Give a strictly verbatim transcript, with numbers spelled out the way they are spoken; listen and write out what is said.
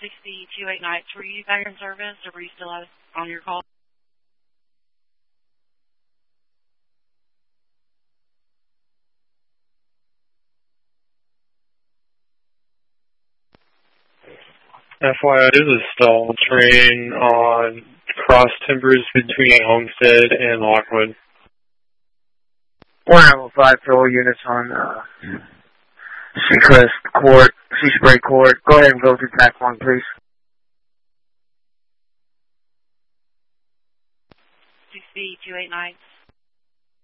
sixty two eight nights. Were you back in service, or were you still out on your call? F Y I, there's a stall train on cross timbers between Homestead and Lockwood. one oh five patrol units on uh, Seacrest Court, Seaspray Court. Go ahead and go to track one, please. sixty two eight nights.